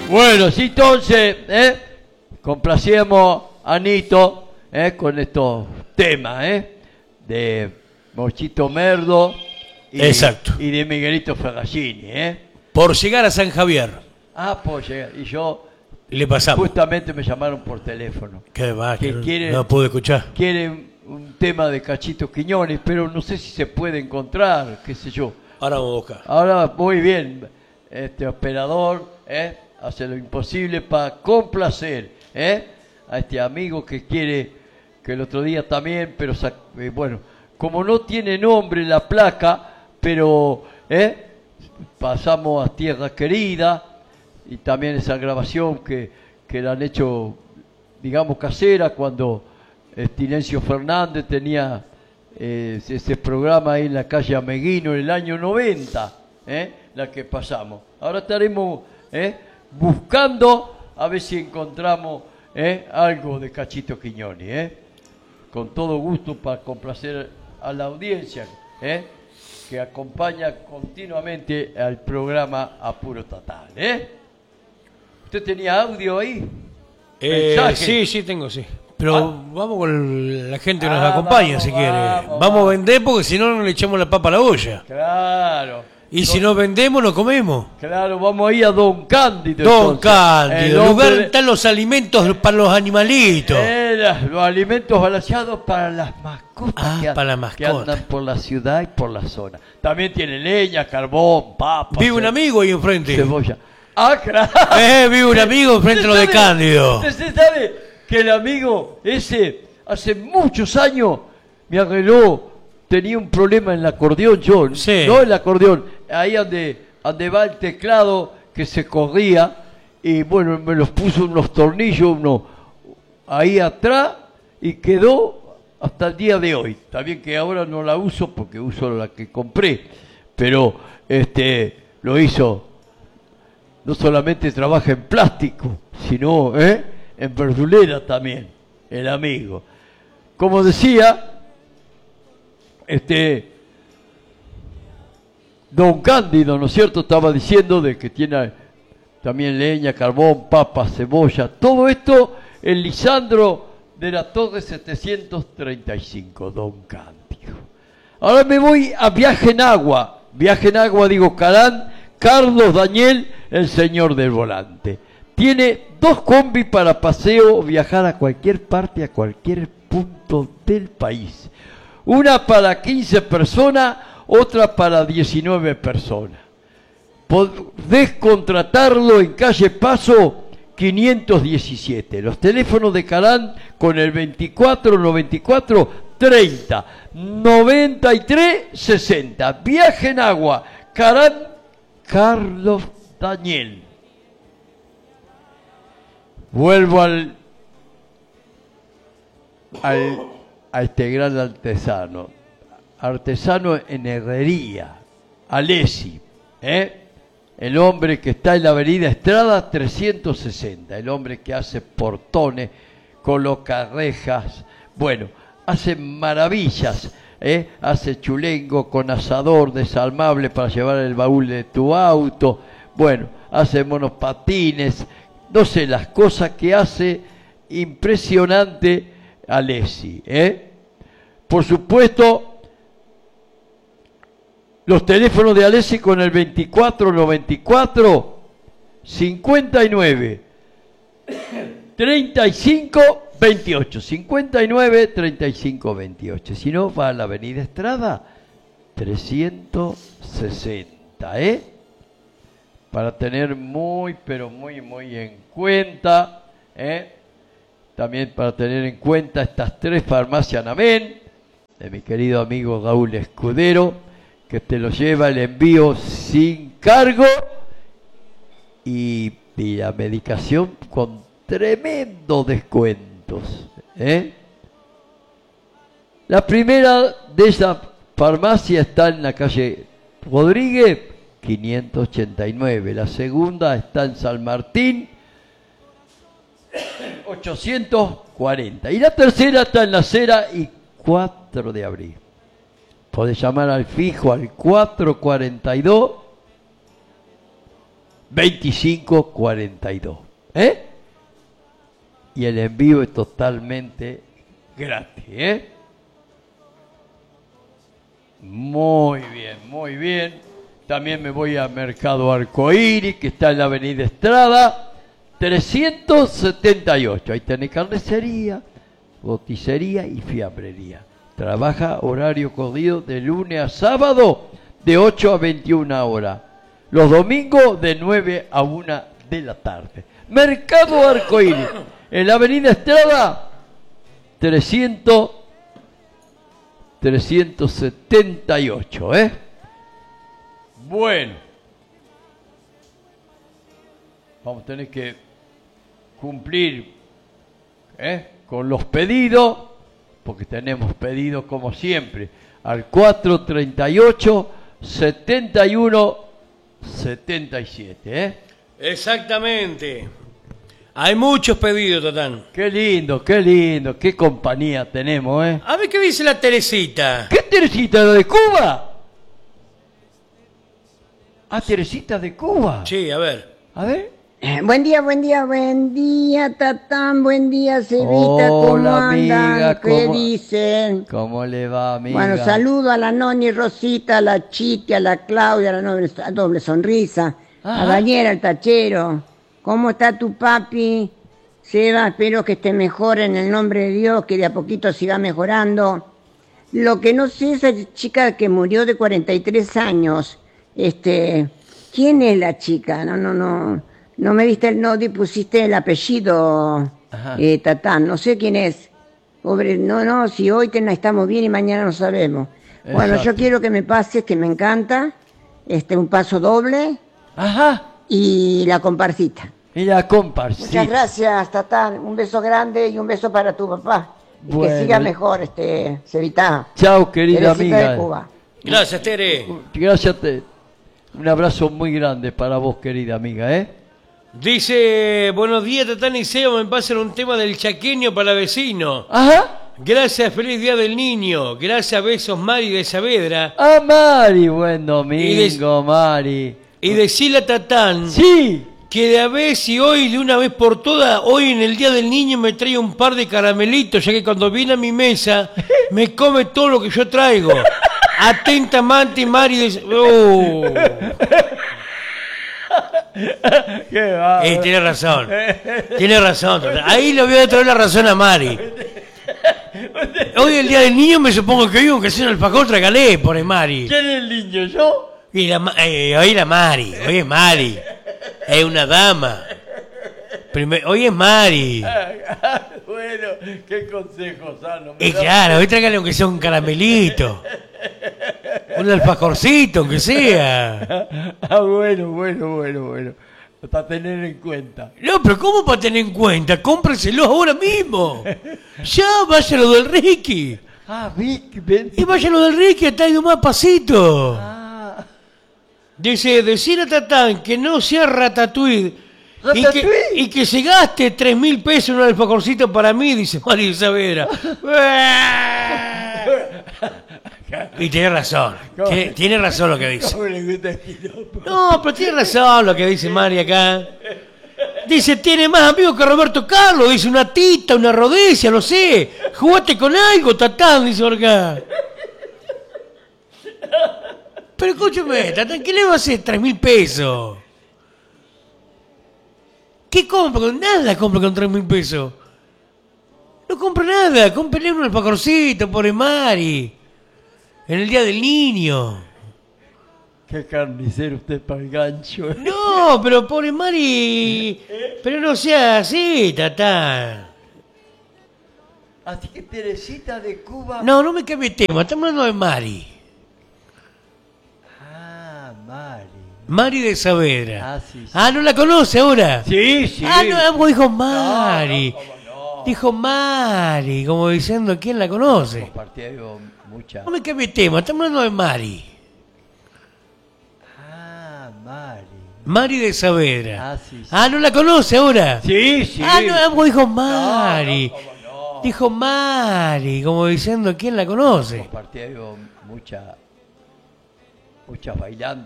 Bueno, sí, entonces, complacíamos a Nito con estos temas, de Mochito Merlo Exacto. y de Miguelito Ferragini, Por llegar a San Javier. Ah, pues llegar. Y yo, Le pasamos. justamente me llamaron por teléfono. Qué va, Que que quieren- no pude escuchar. Quieren un tema de Cachito Quiñones, pero no sé si se puede encontrar, qué sé yo. Ahora vamos a buscar. Ahora, muy bien, este operador hace lo imposible para complacer a este amigo que quiere, que el otro día también, pero bueno, como no tiene nombre la placa, pero pasamos a Tierra Querida, y también esa grabación que la han hecho, digamos, casera, cuando Estilencio Fernández tenía ese programa ahí en la calle Ameguino en el año 90, la que pasamos. Ahora estaremos buscando a ver si encontramos algo de Cachito Quiñones, con todo gusto para complacer a la audiencia que acompaña continuamente al programa Apuro Total. ¿Usted tenía audio ahí? ¿Mensaje? Sí, tengo, sí. Pero vamos con la gente que nos Ah, acompaña, vamos, si quiere. vamos, Vamos a vamos. vender porque si no, no le echamos la papa a la olla. Claro. Y si no vendemos, no comemos. Claro, vamos a ir a Don Cándido. Don entonces. Cándido, El el hombre lugar de- donde están los alimentos para los animalitos. Los alimentos balanceados para las mascotas, Ah, para las que mascotas. andan por la ciudad y por la zona. También tiene leña, carbón, papas, Vive un amigo ahí enfrente. cebolla. Ah, claro. Vive un amigo enfrente de lo de Cándido. Usted sabe que el amigo ese hace muchos años me arregló, tenía un problema en el acordeón, yo, Sí. no el acordeón, ahí donde va el teclado que se corría, y bueno, me los puso unos tornillos, uno ahí atrás, y quedó hasta el día de hoy. Está bien que ahora no la uso porque uso la que compré, pero lo hizo. No solamente trabaja en plástico, sino en verdulera también, el amigo. Como decía, Don Cándido, ¿no es cierto?, estaba diciendo de que tiene también leña, carbón, papas, cebolla, todo esto en Lisandro de la Torre 735, Don Cándido. Ahora me voy a Viaje en Agua, digo, Carlos Daniel, el señor del volante. Tiene 2 combis para paseo, viajar a cualquier parte, a cualquier punto del país. Una para 15 personas, otra para 19 personas. Podés contratarlo en calle Paso 517. Los teléfonos de Carán con el 24 94 30 93 60. Viaje en Agua, Carán, Carlos Daniel. Vuelvo a este gran artesano en herrería, Alessi, el hombre que está en la avenida Estrada 360, el hombre que hace portones, coloca rejas, bueno, hace maravillas, hace chulengo con asador desarmable para llevar el baúl de tu auto, bueno, hace monopatines, no sé, las cosas que hace impresionante Alessi, Por supuesto, los teléfonos de Alessi con el 24 94 59 35 28, 59 35 28. Si no, va a la avenida Estrada 360, para tener muy, pero muy, muy en cuenta, también para tener en cuenta estas 3 farmacias Namén, de mi querido amigo Raúl Escudero, que te lo lleva el envío sin cargo y la medicación con tremendos descuentos. La primera de esas farmacias está en la calle Rodríguez 589, la segunda está en San Martín 840 y la tercera está en la Cera y 4 de abril. Podés llamar al fijo al 442 2542. ¿Eh? Y el envío es totalmente gratis. ¿Eh? Muy bien, muy bien. También me voy a Mercado Arcoíris, que está en la Avenida Estrada, 378. Ahí tenés carnicería, roticería y fiambrería. Trabaja horario corrido de lunes a sábado, de 8 a 21 horas. Los domingos, de 9 a 1 de la tarde. Mercado Arcoíris, en la Avenida Estrada, 378, ¿eh? Bueno, vamos a tener que cumplir con los pedidos, porque tenemos pedidos como siempre, al 438-71-77, ¿eh? Exactamente. Hay muchos pedidos, Tatán. Qué lindo, qué compañía tenemos, ¿eh? A ver qué dice la Teresita. ¿Qué Teresita, la de Cuba? Ah, Teresita de Cuba. Sí, a ver. A ver. Buen día, Tatán, buen día, Cevita, ¿cómo Hola, andan? amiga, ¿Qué dicen? ¿Cómo le va, amiga? Bueno, saludo a la Noni Rosita, a la Chiti, a la Claudia, a la doble sonrisa, Ajá. a Daniela, el tachero. ¿Cómo está tu papi? Seba, espero que esté mejor en el nombre de Dios, que de a poquito siga mejorando. Lo que no sé, esa chica que murió de 43 años, ¿quién es la chica? No me diste no pusiste el apellido, Tatán, no sé quién es. Pobre, si hoy estamos bien y mañana no sabemos. Exacto. Bueno, yo quiero que me pases, que me encanta, un paso doble. Ajá. Y la comparsita. Y la comparsita. Muchas gracias, Tatán. Un beso grande y un beso para tu papá. Y Bueno. que siga mejor, Cevita. Chao, querida Teresita amiga. de Cuba. Gracias, Tere. Gracias. Un abrazo muy grande para vos, querida amiga, ¿eh? Dice, buenos días, Tatán y Seba, me pasan un tema del chaqueño para vecino. Ajá. Gracias, feliz día del niño. Gracias, besos, Mari de Saavedra. Ah, Mari, buen domingo, Mari. Y decirle a Tatán Sí. que de a ver si hoy, de una vez por todas, hoy en el día del niño me trae un par de caramelitos, ya que cuando viene a mi mesa me come todo lo que yo traigo. Atentamente, Mari de... Qué va. Tiene razón. Tiene razón. Tatán. Ahí le voy a traer la razón a Mari. Hoy el día del niño me supongo que hoy aunque sea un alfajor trágale, pone Mari. ¿Quién es el niño? ¿Yo? Y hoy la Mari, hoy es Mari. Es una dama. Hoy es Mari. Bueno, qué consejo sano. Y claro, hoy tráigale aunque sea un caramelito. Un alfajorcito, aunque sea. Ah, bueno. Para tener en cuenta. No, pero ¿cómo para tener en cuenta? Cómprenselo ahora mismo. Ya, vaya lo del Ricky. Ah, Vic, ven. Y vaya lo del Ricky, está ido más pasito. Ah. Dice, decir a Tatán que no sea ratatouille. ¿Ratatouille? Y que se gaste 3.000 pesos en un alfajorcito para mí, dice Mario Saavedra. Y tiene razón. Tiene razón lo que dice. ¿Cómo le gusta el piropo? No, pero tiene razón lo que dice Mari acá. Dice, tiene más amigos que Roberto Carlos. Dice, una tita, una rodecia, no sé. Jugate con algo, Tatán, dice por acá. Pero escúchame, Tatán, ¿qué le va a hacer 3.000 pesos? ¿Qué compro? Nada compro con 3.000 pesos. No compro nada. Cómprele un alfajorcito, pobre Mari. En el día del niño. Qué carnicero usted para el gancho. No, pero pobre Mari. Pero no sea así, Tatán. Así que Teresita de Cuba. No me cambie tema. Estamos hablando de Mari. Ah, Mari. Mari de Saavedra. Ah, sí. Ah, ¿no la conoce ahora? Sí. Ah, no, dijo Mari. No, cómo no. Dijo Mari, como diciendo, ¿quién la conoce? Compartido mucha. No me cambie tema. Estamos hablando de Mari. Ah, Mari. Mari de Saavedra. Ah, sí. Ah, ¿no la conoce ahora? Sí. Ah, no, dijo Mari. No, cómo no. Dijo Mari, como diciendo, ¿quién la conoce? Compartido muchas bailantes.